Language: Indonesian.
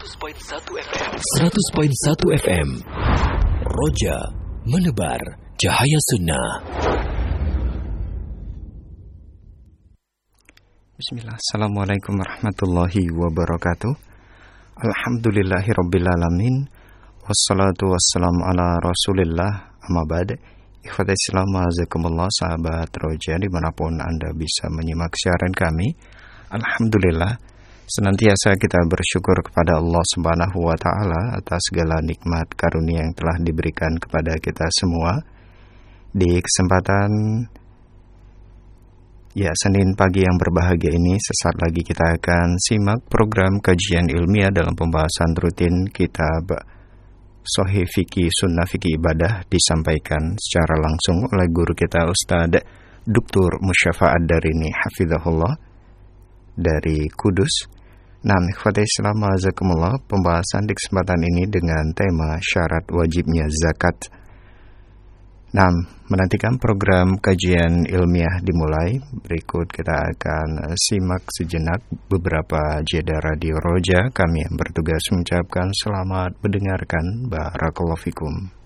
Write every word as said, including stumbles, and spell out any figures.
seratus koma satu F M. seratus koma satu F M. Roja menebar cahaya sunnah. Bismillah. Assalamualaikum warahmatullahi wabarakatuh. Alhamdulillahirrabbilalamin. Wassalatu wassalamu ala rasulillah. Amma ba'd. Ikhwata Islam, azakumullah, sahabat Roja dimanapun Anda bisa menyimak siaran kami. Alhamdulillah, senantiasa kita bersyukur kepada Allah Subhanahu wa Ta'ala atas segala nikmat karunia yang telah diberikan kepada kita semua. Di kesempatan ya Senin pagi yang berbahagia ini, sesaat lagi kita akan simak program kajian ilmiah dalam pembahasan rutin kitab Sahih Fikih Sunnah Fikih Ibadah, disampaikan secara langsung oleh guru kita Ustaz Doktor Musyafa Ad-Darini hafizahullah dari Kudus. Nah, ikhwati Islam azakumullah, pembahasan di kesempatan ini dengan tema syarat wajibnya zakat. Nah, menantikan program kajian ilmiah dimulai, berikut kita akan simak sejenak beberapa jeda Radio Roja. Kami yang bertugas mengucapkan selamat mendengarkan. Barakallahu fikum.